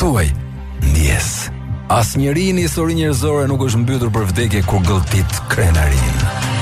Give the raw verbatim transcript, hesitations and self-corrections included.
Thuaj, ndjes. Asnjëri në historinë njerëzore nuk është mbytur për vdekje kur gëlltit krenarin.